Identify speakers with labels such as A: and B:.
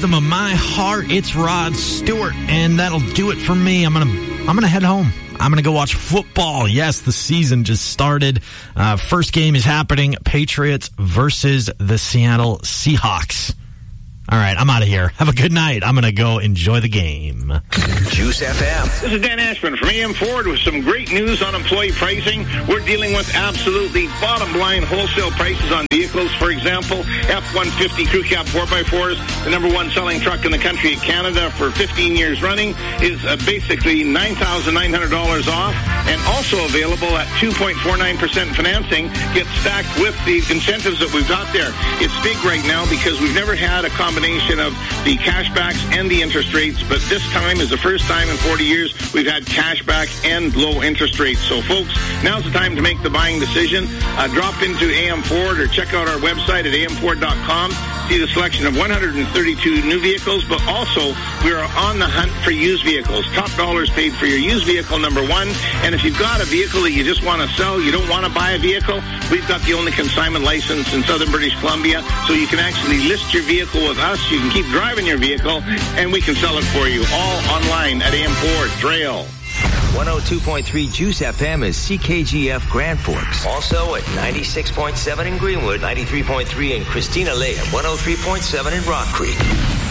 A: Anthem of my heart. It's Rod Stewart, and that'll do it for me. I'm gonna head home. I'm going to go watch football. Yes, the season just started. First game is happening. Patriots versus the Seattle Seahawks. All right, I'm out of here. Have a good night. I'm going to go enjoy the game.
B: Juice FM.
C: This is Dan Ashman from AM Ford with some great news on employee pricing. We're dealing with absolutely bottom-line wholesale prices on vehicles. For example, F-150 Crew Cab 4x4s, the number one selling truck in the country of Canada for 15 years running, is basically $9,900 off, and also available at 2.49% financing. Get stacked with the incentives that we've got there. It's big right now because we've never had a combination of the cashbacks and the interest rates, but this time is the first time in 40 years we've had cashback and low interest rates. So, folks, now's the time to make the buying decision. Drop into AM Ford or check out our website at amford.com. See the selection of 132 new vehicles, but also we are on the hunt for used vehicles. Top dollars paid for your used vehicle, number one. And if you've got a vehicle that you just want to sell, you don't want to buy a vehicle, we've got the only consignment license in southern British Columbia, so you can actually list your vehicle with us. You can keep driving your vehicle, and we can sell it for you. All online at AM Ford Trail.
B: 102.3 Juice FM is CKGF Grand Forks. Also at 96.7 in Greenwood, 93.3 in Christina Lake, 103.7 in Rock Creek.